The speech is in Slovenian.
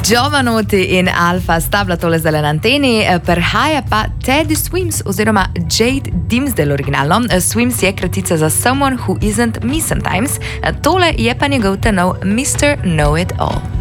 Giovanotti in Alfa sta bila tole zdaj na anteni, perhaja pa Teddy Swims oziroma Jade Dimsdale originalno. Swims je kratica za Someone Who Isn't Me Sometimes, tole je pa njegov tenov Mr. Know It All.